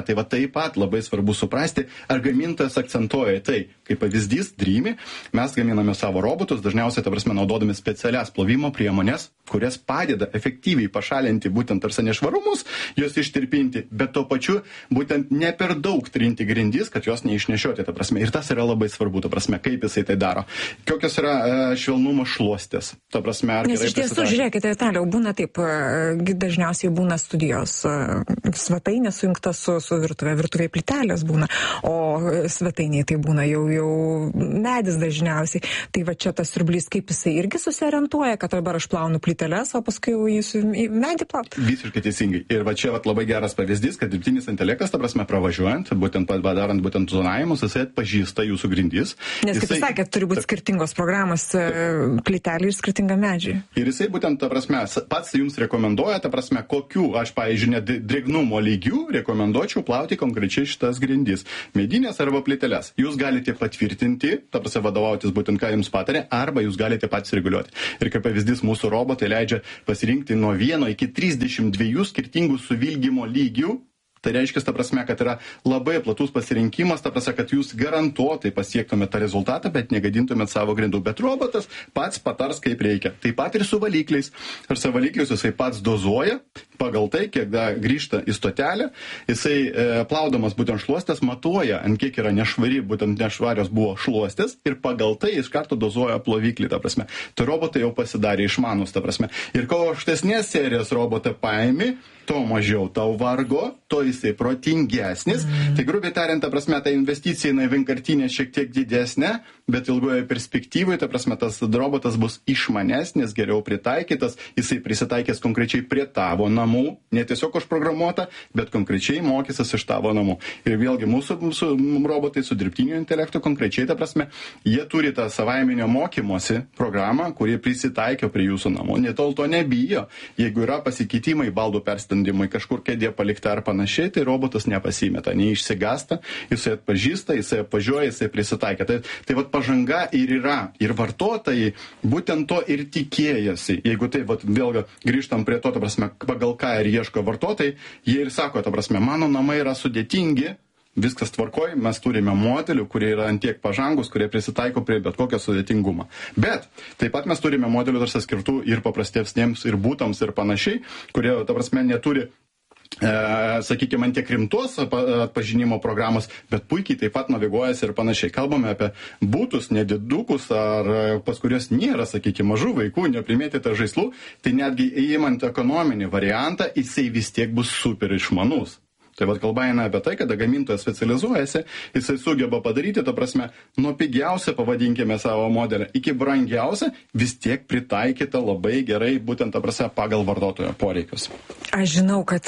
Tai va taip pat labai svarbu suprasti, ar gamintojas akcentuoja tai, kaip pavyzdys, Dreamy, mes gaminame savo robotus, dažniausiai, ta prasme, naudodami specialias plovimo priemonės, kurias padeda efektyviai pašalinti būtent tarsi nešvarumus, juos ištirpinti, bet tuo pačiu būtent ne per daug trinti grindis, kad jos neišnešioti, ta prasme. Ir tas yra labai svarbu, ta prasme, kaip jisai tai daro. Kokios yra uh, švelnumo šluostės, ta prasme, ar Nes gerai iš tiesų, prisitaikė. žiūrėkite, Vitalijau, būna taip, dažniausiai būna studijos, svetainė sujungta su, su virtuvė, virtuvė plytelės būna, o svetainiai tai būna jau, jau medis dažniausiai. Tai va čia tas siurblys, kaip jisai irgi susiorientuoja, kad dabar aš plaunu plyteles, o paskui jau jis į medį plaut. Visiškai teisingai. Ir va čia va, labai geras pavyzdys, kad dirbtinis intelektas, ta prasme, pravažiuojant, būtent padarant būtent zonavimus, jisai atpažįsta jūsų grindis. Nes, kaip jisai, jūs sakėt, turi būti skirtingos programos plytelį ir skirtingą medžiai. Ir jisai būtent, ta prasme, pats jums rekomenduoja, ta prasme, kokių, aš, pavyzdžiui, net drėgnumo lygių rekomenduočiau plauti konkrečiai šitas grindis. Medinės arba plyteles. Jūs galite patvirtinti, ta prasme, vadovautis būtent, ką jums patarė, arba jūs galite patys reguliuoti. Ir kaip pavyzdys, mūsų robotai leidžia pasirinkti nuo vieno iki trisdešimt dviejų skirtingų suvilgymo lygių. Tai reiškia, ta prasme, kad yra labai platus pasirinkimas, ta prasme, kad jūs garantuotai pasiektumėte tą rezultatą, bet negadintumėte savo grindų. Bet robotas pats patars, kaip reikia. Taip pat ir su valikliais. Ir su valikliais jisai pats dozuoja pagal tai, kiek da grįžta į stotelę. Jisai e, plaudamas būtent šluostės matuoja, ant kiek yra nešvari, būtent nešvarios buvo šluostės ir pagal tai iš karto dozuoja ploviklį, ta prasme. Tai robotai jau pasidarė išmanus, ta prasme. Ir kuo aukštesnės serijos robotą paimi, to mažiau tau vargo, to jisai protingesnis. Mm. Tai grubiai tariant, ta prasme, ta investicija į vienkartinę šiek tiek didesnė, bet ilgoje perspektyvoje, ta prasme, tas robotas bus išmanesnis, geriau pritaikytas, jisai prisitaikės konkrečiai prie tavo namų, ne tiesiog užprogramuota, bet konkrečiai mokysis iš tavo namų. Ir vėlgi mūsų, mūsų robotai su dirbtiniu intelektu konkrečiai, ta prasme, jie turi tą savaiminio mokymosi programą, kuri prisitaikė prie jūsų namų. Netol to nebijo. Jeigu yra pasikeitimai, baldų perstandimai, kažkur kėdė palikta ar panašiai, tai robotas nepasimeta, neišsigasta, jisai atpažįsta, jisai apvažiuoja, jisai prisitaikė. Tai, tai vat pažanga ir yra. Ir vartotojai būtent to ir tikėjasi. Jeigu tai vat vėlgi grįžtam prie to, ta prasme, pagal ką ir ieško vartotojai, jie ir sako, ta prasme, mano namai yra sudėtingi, viskas tvarkoj, mes turime modelių, kurie yra antiek pažangus, kurie prisitaiko prie bet kokio sudėtingumo. Bet taip pat mes turime modelių tarsi skirtų ir paprastesniems, ir būtams, ir panašiai, kurie, ta prasme, neturi E, sakykime, ant tiek rimtos atpažinimo programos, bet puikiai taip pat naviguojasi ir panašiai. Kalbame apie būtus, nedidukus, ar pas kurios nėra, sakykime, mažų vaikų, neprimėtyta žaislų, tai netgi įimant ekonominį variantą, jisai vis tiek bus super išmanus. Tai vad kalba eina apie tai, kada gamintojas specializuojasi, jisai sugeba padaryti, ta prasme, nuo pigiausio, pavadinkime savo modelį, iki brangiausio, vis tiek pritaikyta labai gerai, būtent, ta prasme, pagal vartotojo poreikius. Aš žinau, kad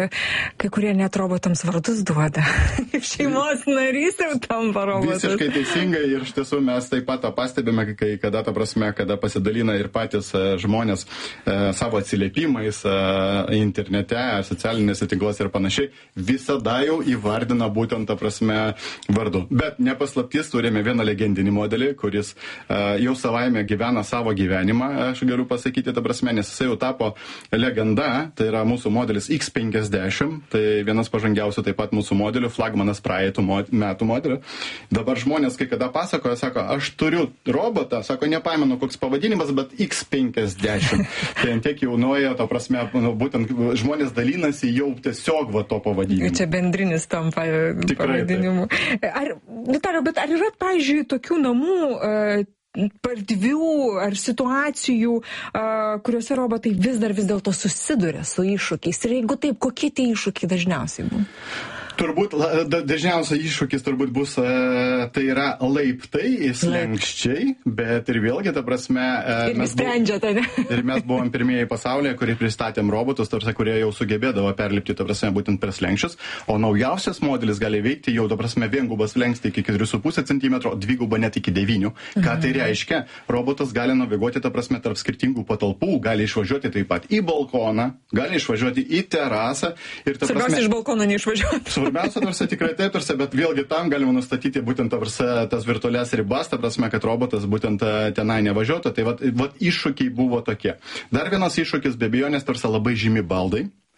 kai kurie net robotams vardus duoda. Kaip šeimos narys jau tampa robotas. Visiškai teisingai ir iš tiesų mes taip pat tą pastebime, kai kada, ta prasme, kada pasidalina ir patys žmonės e, savo atsiliepimais e, internete, socialinėse tinkluose ir panašiai. Visada jau įvardina būtent, ta prasme, vardu. Bet nepaslaptis, turime vieną legendinį modelį, kuris uh, jau savaime gyvena savo gyvenimą, aš galiu pasakyti, ta prasme, nes jisai jau tapo legenda, tai yra mūsų modelis X penkiasdešimt, tai vienas pažangiausių taip pat mūsų modelių, flagmanas praeitų mod, metų modelių. Dabar žmonės, kai kada pasakoja, sako, aš turiu robotą, sako, nepamenu koks pavadinimas, bet X penkiasdešimt. Tai antiek jau nuėjo, ta prasme, nu, būtent žmonės dalinasi jau tiesiog va to pavadinimu. Čia bendrinis tampa pavadinimu. Ar, Vitalijau, bet ar yra, pavyzdžiui, tokių namų uh, pardvių ar situacijų, uh, kuriuose robotai vis dar vis dėlto susiduria su iššūkiais? Ir jeigu taip, kokie tie iššūkiai dažniausiai būna? Turbūt dažniausiai iššūkis turbūt bus, tai yra laiptai, slenkščiai, bet ir vėlgi, ta prasme, ir mes, sprendžiate, ne? Ir mes buvom pirmieji pasaulyje, kurie pristatėm robotus, tarsi, kurie jau sugebėdavo perlipti, ta prasme, būtent per slenkščius, o naujausias modelis gali veikti jau, ta prasme, viengubas slenkstį iki keturių su puse centimetro, dvigubą net iki devynių. Ką mhm. tai reiškia? Robotas gali naviguoti, ta prasme, tarp skirtingų patalpų, gali išvažiuoti taip pat į balkoną, gali išvažiuoti į terasą. Ir, ta Svarbiausia, prasme, iš balkono neišvažiuoti. Svarbiausia, tarsi tikrai taip, tarsi, bet vėlgi tam galima nustatyti būtent tarsi, tas virtualias ribas, ta prasme, kad robotas būtent tenai nevažiuotų. Tai vat, vat iššūkiai buvo tokie. Dar vienas iššūkis be abejonės, tarsi labai žymi baldai.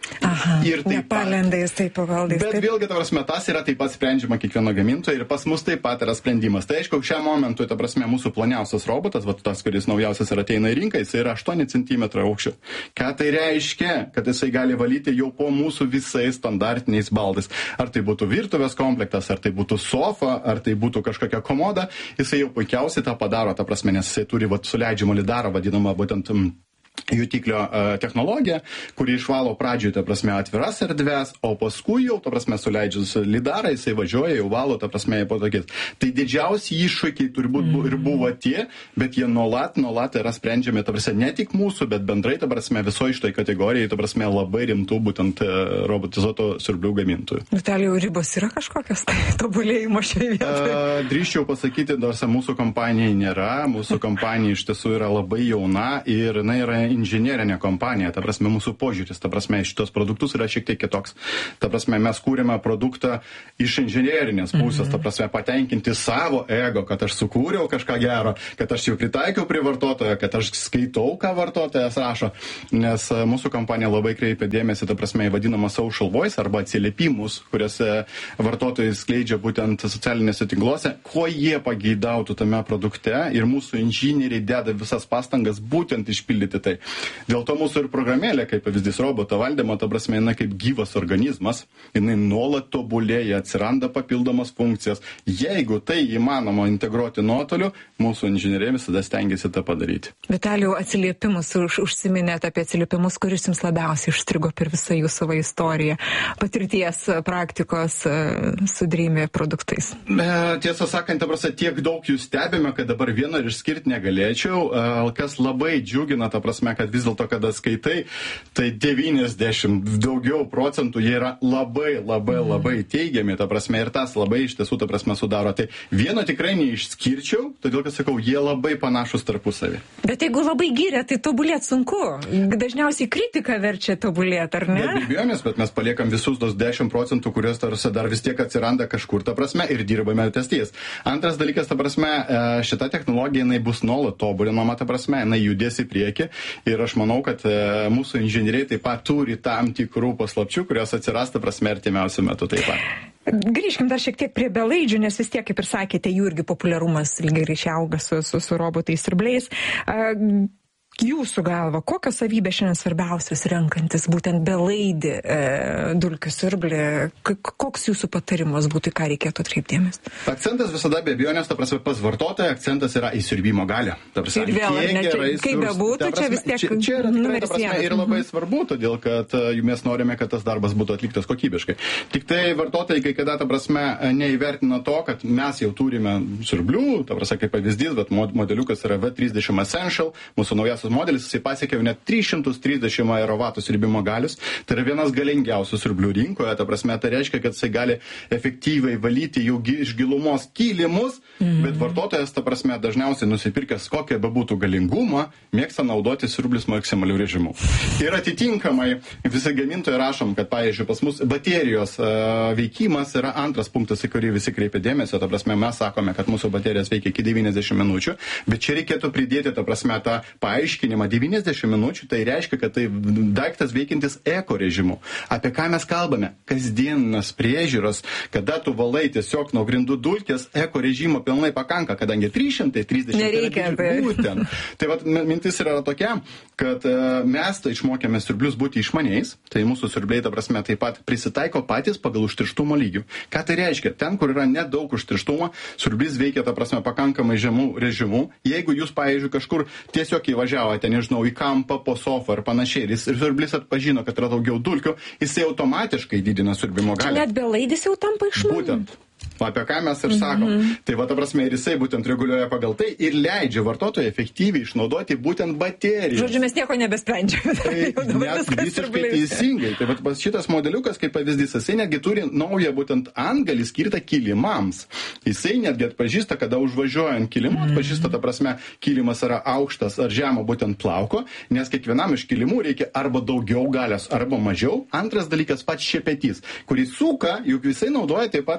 Aha, ir taip nepalenda jis taip pavaldais. Bet taip. vėlgi, ta prasme, tas yra taip pat sprendžiama kiekvieno gamintojo ir pas mus taip pat yra sprendimas. Tai aišku, šiam momentui, ta prasme, mūsų ploniausias robotas, va, tas, kuris naujausias ir ateina į rinką, jis yra aštuoni centimetrai aukščio. Ką tai reiškia? Kad jisai gali valyti jau po mūsų visais standartiniais baldais. Ar tai būtų virtuvės komplektas, ar tai būtų sofa, ar tai būtų kažkokia komoda, jisai jau puikiausiai tą padaro, ta prasme, nes jisai turi va, suleidžiamą lidarą, vadinamą būtent jutiklio uh, technologija, kuri išvalo pradžioje, ta prasme, atviras erdves, o paskui jau, ta prasme, suleidžius lidarą, jisai važiuoja, jau valo, ta prasme, po tokiais. Tai didžiausi iššūkiai turbūt mm. ir buvo tie, bet jie nuolat, nuolat yra sprendžiami, ta prasme, ne tik mūsų, bet bendrai, ta prasme, visoje šitoj kategorijai, ta prasme, labai rimtų būtent robotizuoto siurblių gamintojų. Vitalijau, ribos yra kažkokios tai tobulėjimo šioje vietoje? Uh, drįščiau pasakyti, nors mūsų kompanijai nėra, mūsų kompanija iš tiesų yra labai jauna ir jinai yra inžinierinė kompanija, ta prasme, mūsų požiūris, ta prasme, šitos produktus yra šiek tiek kitoks. Ta prasme, mes kūrėme produktą iš inžinierinės pusės, mm-hmm. ta prasme, patenkinti savo ego, kad aš sukūriau kažką gero, kad aš jau pritaikiau prie vartotojo, kad aš skaitau, ką vartotojas rašo, nes mūsų kompanija labai kreipia dėmesį, ta prasme, į vadinamą social voice arba atsiliepimus, kuriuose vartotojai skleidžia būtent socialinėse tinkluose, ko jie pageidautų tame produkte ir mūsų inžinieriai deda visas pastangas būtent išpildyti tai. Dėl to mūsų ir programėlė, kaip pavyzdys roboto valdymo, ta prasme, jinai kaip gyvas organizmas, jinai nuolat tobulėja, atsiranda papildomas funkcijas. Jeigu tai įmanoma integruoti nuotoliu, mūsų inžinieriai visada stengiasi tą padaryti. Vitalijau, atsiliepimus, už, užsiminėte apie atsiliepimus, kuris jums labiausiai išstrigo per visą jūsų istoriją, patirties, praktikos su Dreamy produktais. Tiesą sakant, ta prasme, tiek daug jų stebime, kad dabar vieną ir išskirti negalėčiau. Kas labai džiugina, ta prasme, kad vis dėlto, kada skaitai, tai devyniasdešimt daugiau procentų jie yra labai, labai, labai teigiami, ta prasme, ir tas labai iš tiesų, ta prasme, sudaro. Tai vieno tikrai neišskirčiau, todėl, kad sakau, jie labai panašus tarpusavį. Bet jeigu labai giria, tai tobulėt sunku. Dažniausiai kritika verčia tobulėt, ar ne? Be abejonės, bet mes paliekam visus tos dešimt procentų, kurios tarsi dar vis tiek atsiranda kažkur, ta prasme, ir dirbame ties ties. Antras dalykas, ta prasme, šita technologija, jinai bus nuolat tobulinama, ta prasme, jinai judės į priekį. Ir aš manau, kad e, mūsų inžinieriai taip pat turi tam tikrų paslapčių, kurios atsirasta prasme artimiausiu metu taip pat. Grįžkim dar šiek tiek prie belaidžių, nes vis tiek, kaip ir sakėte, jų irgi populiarumas lygiai ryšiai auga su, su, su robotais siurbliais. Uh, Jūsų galva, kokios savybės šiandien svarbiausios renkantis būtent belaidį e, dulkių siurblį? Koks jūsų patarimas būtų, ką reikėtų atkreipdėmės? Akcentas visada be abejonės, ta prasme, pas vartotoją akcentas yra į siurbimo galią. Ta prasme, ir vėl, ne, čia, kaip bebūtų, čia vis tiek čia, čia yra tikrai, ta prasme, ir labai mhm. svarbu, todėl kad uh, mes norime, kad tas darbas būtų atliktas kokybiškai. Tik tai vartotojai, kai kada, ta prasme, neįvertina to, kad mes jau turime siurblių, ta prasme, kaip pavyzdys, bet modeliukas yra V trisdešimt Essential, mūsų naujas modelis, jisai pasiekė net trys šimtai trisdešimt aerovatų siurbimo galius. Tai yra vienas galingiausių siurblių rinkoje. Ta prasme, tai reiškia, kad jisai gali efektyviai valyti jau iš gilumos kilimus, mm. bet vartotojas, ta prasme, dažniausiai nusipirkęs kokią bebūtų galingumą, mėgsta naudoti siurblis maksimaliu režimu. Ir atitinkamai visi gamintojai rašom, kad, pavyzdžiui, pas mus baterijos uh, veikimas yra antras punktas, į kurį visi kreipia dėmesio. Ta prasme, mes sakome, kad mūsų baterijos veikia iki devyniasdešimt minučių, bet čia reikėtų pridėti, ta prasme, tą paaiškinimą. devyniasdešimt minučių, tai reiškia, kad tai daiktas veikiantis eko režimu. Apie ką mes kalbame? Kasdienas priežiūros, kada tu valai tiesiog nuo grindų dulkės, eko režimo pilnai pakanka, kadangi trys šimtai trisdešimt nereikia. Būtent. Tai vat, mintis yra tokia, kad uh, mes tai išmokėme siurblius būti išmaniais, tai mūsų siurbliai, ta prasme, taip pat prisitaiko patys pagal užterštumo lygių. Ką tai reiškia? Ten, kur yra nedaug užterštumo, siurblis veikia, ta prasme, pakankamai žemų režimų. Jeigu jūs, pavyzdžiui, kažkur tiesiog įvažiavote, nežinau, į kampą po sofą ir panašiai, ir siurblis atpažino, kad yra daugiau dulkių, jisai automatiškai didina siurbimo galią. Net belaidis jau tampa išmaniu. Būtent. Apie ką mes ir sakom. Mm-hmm. Tai va, ta prasme, ir jisai būtent reguliuoja pagal tai ir leidžia vartotojui efektyviai išnaudoti būtent bateriją. Žodžiu, mes nieko nebesprendžiame. Tai net visiškai teisingai. Tai va, šitas modeliukas, kaip pavyzdys, jisai netgi turi naują būtent antgalį skirtą kilimams. Jisai netgi atpažįsta, kada užvažiuojant kilimu, mm-hmm. atpažįsta, ta prasme, kilimas yra aukštas ar žemo būtent plauko, nes kiekvienam iš kilimų reikia arba daugiau galios, arba mažiau. Antras dalykas pats šepetys, kurį suka, juk visai naudoja taip pat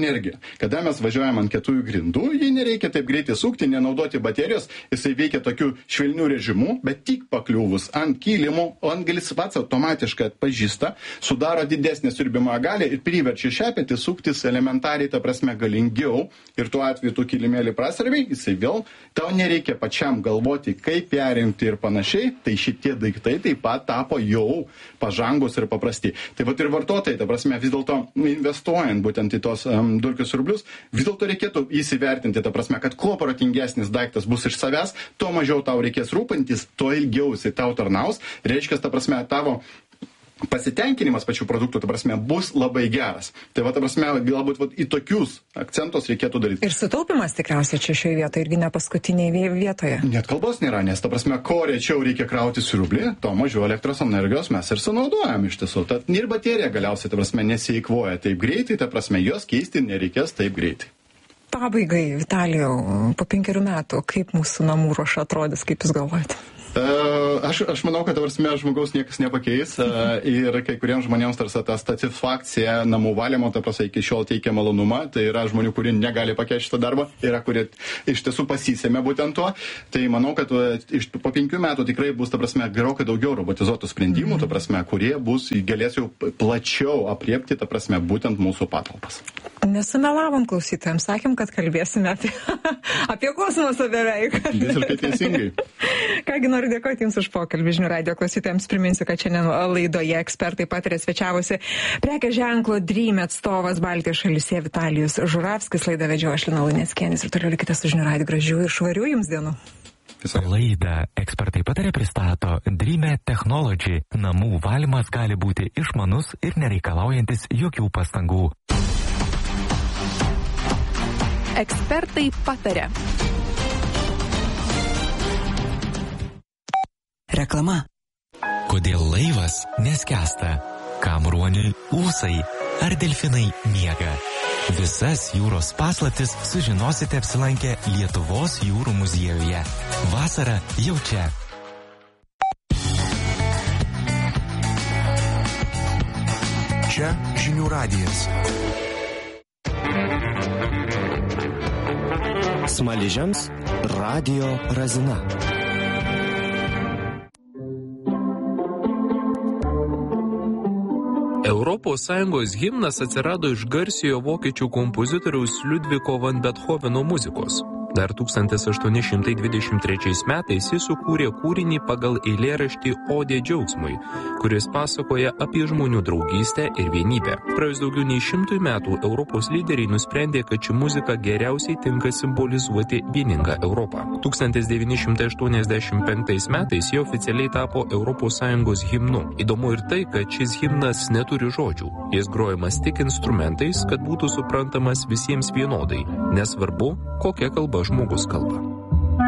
energiją. Kada mes važiuojam ant kietųjų grindų, jį nereikia taip greitai sukti, nenaudoti baterijos, jisai veikia tokiu švelniu režimu, bet tik pakliuvus ant kilimų, antgalis pats automatiškai atpažįsta, sudaro didesnį siurbimo galią ir priverčia šepetį suktis elementariai, ta prasme, galingiau. Ir tuo atveju tu kilimėlį prasarviai, jisai vėl, tau nereikia pačiam galvoti, kaip perjungti ir panašiai, tai šitie daiktai taip pat tapo jau pažangus ir paprasti. Tai vat ir vartotojai, ta prasme, vis dėlto investuojant būtent į tos um, dulkių siurblius, vis dėlto reikėtų įsivertinti, ta prasme, kad kuo protingesnis daiktas bus iš savęs, tuo mažiau tau reikės rūpintis, tuo ilgiau jisai tau tarnaus, reiškia, ta prasme, tavo pasitenkinimas pačių produktų, ta prasme, bus labai geras. Tai va, ta prasme, galbūt va, į tokius akcentus reikėtų daryti. Ir sutaupimas tikriausiai čia šioje vietoje irgi ne paskutiniai vietoje. Net kalbos nėra, nes, ta prasme, ko rečiau reikia krauti siurblį, to mažiau elektros energijos mes ir sunaudojam iš tiesų. Tad ir baterija galiausiai, ta prasme, nesieikvoja taip greitai, ta prasme, jos keisti nereikės taip greitai. Pabaigai, Vitalijau, po penkerių metų, kaip mūsų namų ruoša atrodys, kaip jūs galvojate? Uh, aš, aš manau, kad tavarsime žmogaus niekas nepakeis uh, ir kai kuriems žmonėms tarsi ta satisfakcija namų valymo, ta prasme, iki šiol teikia malonumą, tai yra žmonių, kurie negali pakeisti šitą darbą, yra, kurie iš tiesų pasisėmė būtent tuo, tai manau, kad uh, iš, po penkių metų tikrai bus, ta prasme, gerokai daugiau robotizuotų sprendimų, ta prasme, kurie bus, galės jau plačiau apriepti, ta prasme, būtent mūsų patalpas. Nesumelavom klausytojams, sakėm, kad kalbėsime apie, apie kosmosą beveik. Visiškai teisingai. Kągi, noriu dėkoti Jums už pokalbį. Žinių radijo klausytojams priminsiu, kad šiandien laidoje ekspertai patarė svečiavosi prekės ženklo Dream atstovas Baltijos šalyse Vitalijus Žuravskis. Laidą vedžiau aš, Lina Luneckienė, ir toliau likite su Žinių radiju. Gražių ir švarių Jums dienų. Laidą ekspertai patarė pristato Dream Technology. Namų valymas gali būti išmanus ir nereikalaujantis jokių pastangų. Ekspertai patarė. Reklama. Kodėl laivas neskęsta? Kam ruoniui ūsai? Ar delfinai miega? Visas jūros paslaptis sužinosite apsilankę Lietuvos jūrų muziejuje. Vasara jau čia. Čia Žinių radijas. Smaližiams radio Razina. Europos Sąjungos himnas atsirado iš garsiojo vokiečių kompozitoriaus Liudviko van Bethoveno muzikos. Dar tūkstantis aštuoni šimtai dvidešimt trečiais metais jis sukūrė kūrinį pagal eilėraštį Odė džiaugsmui, kuris pasakoja apie žmonių draugystę ir vienybę. Praėjus daugiau nei šimtui metų Europos lyderiai nusprendė, kad ši muzika geriausiai tinka simbolizuoti vieningą Europą. tūkstantis devyni šimtai aštuoniasdešimt penktais metais jie oficialiai tapo Europos Sąjungos himnu. Įdomu ir tai, kad šis himnas neturi žodžių. Jis grojamas tik instrumentais, kad būtų suprantamas visiems vienodai, nesvarbu, kokia kalba žmogus kalba.